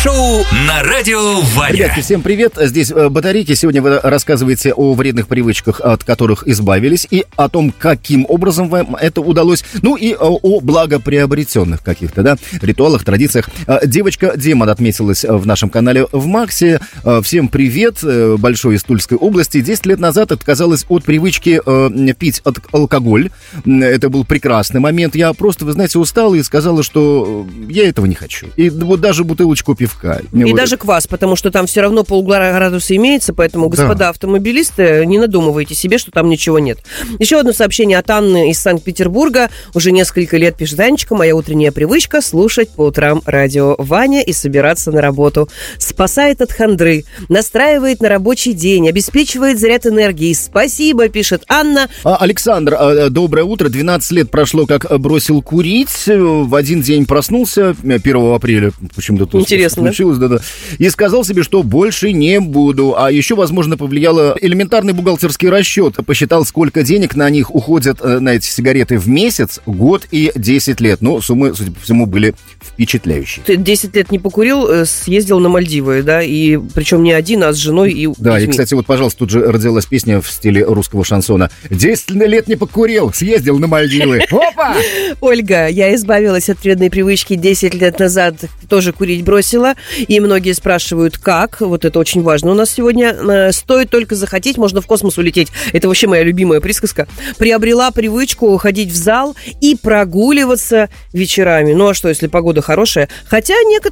Шоу на Радио Ваня. Ребятки, всем привет. Здесь Батарейки. Сегодня вы рассказываете о вредных привычках, от которых избавились, и о том, каким образом вам это удалось. Ну и о благоприобретенных каких-то, да, ритуалах, традициях. Девочка Демон отметилась в нашем канале в Максе. Всем привет. Большой из Тульской области. 10 лет назад отказалась от привычки пить алкоголь. Это был прекрасный момент. Я просто, вы знаете, устала и сказала, что я этого не хочу. И вот даже бутылочку пивка. И даже квас, потому что там все равно полградуса имеется, поэтому, господа автомобилисты, не надумывайте себе, что там ничего нет. Еще одно сообщение от Анны из Санкт-Петербурга. Уже несколько лет пишет: Анечка, моя утренняя привычка — слушать по утрам Радио Ваня и собираться на работу. Спасает от хандры, настраивает на рабочий день, обеспечивает заряд энергии. Спасибо, пишет Анна. Александр, доброе утро. 12 лет прошло, как бросил курить. В один день проснулся, 1 апреля, почему-то тут случилось, да? И сказал себе, что больше не буду. А еще, возможно, повлияло элементарный бухгалтерский расчет. Посчитал, сколько денег на них уходят, на эти сигареты, в месяц, год и 10 лет. Но суммы, судя по всему, были впечатляющие. Ты 10 лет не покурил, съездил на Мальдивы, да? И причем не один, а с женой и да, детьми. И, кстати, вот, пожалуйста, тут же родилась песня в стиле русского шансона. 10 лет не покурил, съездил на Мальдивы. Опа! Ольга, я избавилась от вредной привычки 10 лет назад, тоже курить бросила. И многие спрашивают, как. Вот это очень важно у нас сегодня. Стоит только захотеть, можно в космос улететь. Это вообще моя любимая присказка. Приобрела привычку ходить в зал и прогуливаться вечерами. Ну а что, если погода хорошая? Хотя некоторые